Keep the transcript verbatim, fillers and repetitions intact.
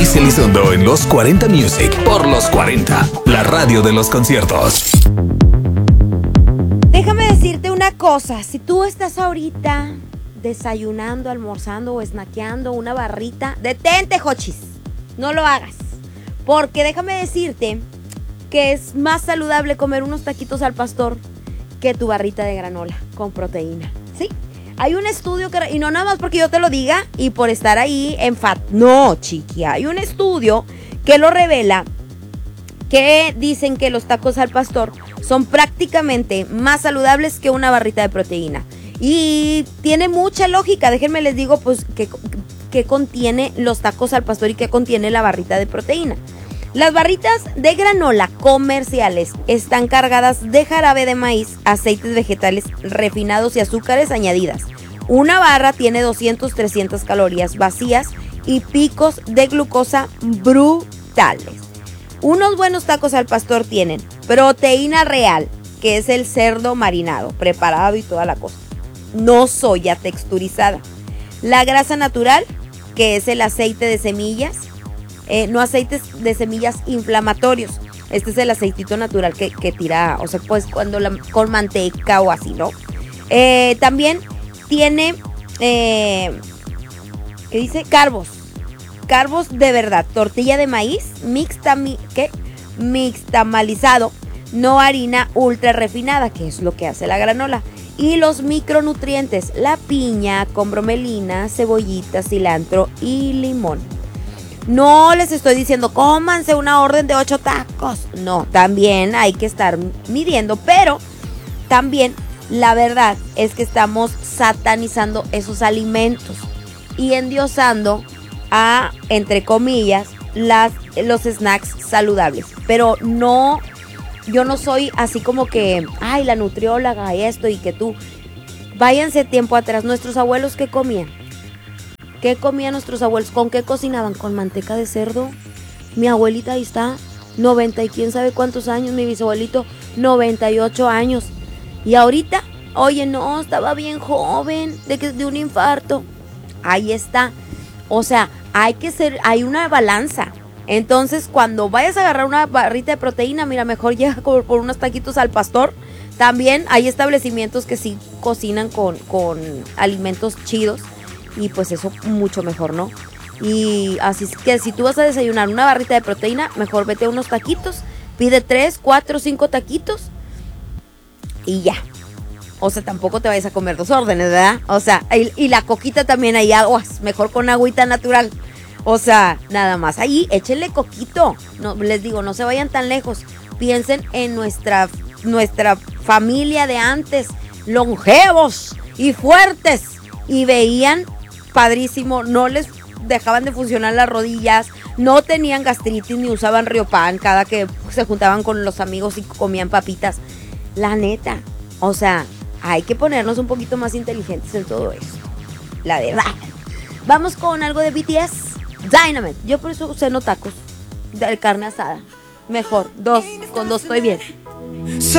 Luis Elizondo en Los cuarenta Music por Los cuarenta, la radio de los conciertos. Déjame decirte una cosa, si tú estás ahorita desayunando, almorzando o snackeando una barrita, detente, Jochis, no lo hagas, porque déjame decirte que es más saludable comer unos taquitos al pastor que tu barrita de granola con proteína, ¿sí? Hay un estudio que, y no nada más porque yo te lo diga y por estar ahí en fat, no, chiqui, hay un estudio que lo revela, que dicen que los tacos al pastor son prácticamente más saludables que una barrita de proteína. Y tiene mucha lógica, déjenme les digo pues que, que contiene los tacos al pastor y que contiene la barrita de proteína. Las barritas de granola comerciales están cargadas de jarabe de maíz, aceites vegetales refinados y azúcares añadidas. Una barra tiene doscientas, trescientas calorías vacías y picos de glucosa brutales. Unos buenos tacos al pastor tienen proteína real, que es el cerdo marinado, preparado y toda la cosa. No soya texturizada. La grasa natural, que es el aceite de semillas. Eh, no aceites de semillas inflamatorios. Este es el aceitito natural que, que tira, o sea, pues cuando la, con manteca o así, ¿no? Eh, también tiene, eh, ¿qué dice? Carbos. Carbos de verdad. Tortilla de maíz, mixta, ¿qué? Mixtamalizado, no harina ultra refinada, que es lo que hace la granola. Y los micronutrientes, la piña con bromelina, cebollita, cilantro y limón. No les estoy diciendo cómanse una orden de ocho tacos. No, también hay que estar midiendo, pero también la verdad es que estamos satanizando esos alimentos y endiosando a, entre comillas, las, los snacks saludables. Pero no, yo no soy así como que, ay, la nutrióloga y esto y que tú. Váyanse tiempo atrás, nuestros abuelos, ¿qué comían? ¿Qué comían nuestros abuelos? ¿Con qué cocinaban? ¿Con manteca de cerdo? Mi abuelita ahí está, noventa y quién sabe cuántos años. Mi bisabuelito, noventa y ocho años. Y ahorita, oye, no, estaba bien joven, de que de un infarto. Ahí está. O sea, hay que ser, hay una balanza. Entonces, cuando vayas a agarrar una barrita de proteína, mira, mejor llega por, por unos taquitos al pastor. También hay establecimientos que sí cocinan con, con alimentos chidos. Y pues eso mucho mejor, ¿no? Y así que si tú vas a desayunar una barrita de proteína, mejor vete a unos taquitos, pide tres, cuatro, cinco taquitos y ya. O sea, tampoco te vayas a comer dos órdenes, ¿verdad? O sea, y, y la coquita también hay aguas, mejor con agüita natural. O sea, nada más ahí, échenle coquito. No, les digo, no se vayan tan lejos. Piensen en nuestra, nuestra familia de antes, longevos y fuertes, y veían padrísimo, no les dejaban de funcionar las rodillas, no tenían gastritis ni usaban Riopan cada que se juntaban con los amigos y comían papitas. La neta, o sea, hay que ponernos un poquito más inteligentes en todo esto, la verdad. Vamos con algo de B T S, Dynamite. Yo por eso ceno tacos de carne asada, mejor, dos, con dos estoy bien.